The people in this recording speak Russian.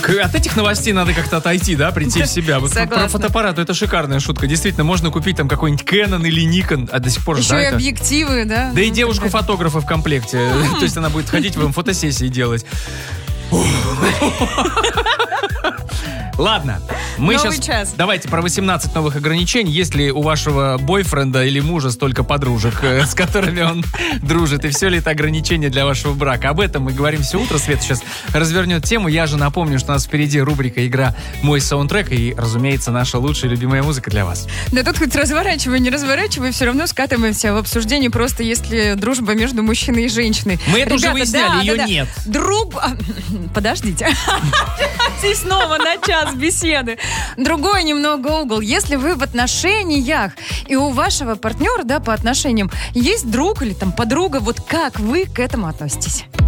От этих новостей надо как-то отойти, да, прийти в себя. Вот про фотоаппарат, это шикарная шутка. Действительно, можно купить там какой-нибудь Canon или Nikon, а до сих пор же, еще и объективы, да? Да и девушку-фотографа в комплекте. То есть она будет ходить, вам фотосессии делать. Ладно, мы Новый сейчас час. давайте про 18 новых ограничений. Есть ли у вашего бойфренда или мужа столько подружек, с которыми он дружит, и все ли это ограничение для вашего брака? Об этом мы говорим все утро. Света сейчас развернет тему. Я же напомню, что у нас впереди рубрика «Игра «Мой саундтрек» и, разумеется, наша лучшая любимая музыка для вас. Да тут хоть разворачивай, не разворачивай, все равно скатываемся в обсуждение, просто есть ли дружба между мужчиной и женщиной. Мы это уже выясняли, ее нет. Подождите. Здесь снова на час беседы. Другой немного угол. Если вы в отношениях, и у вашего партнера, да, по отношениям, есть друг или там подруга, вот как вы к этому относитесь?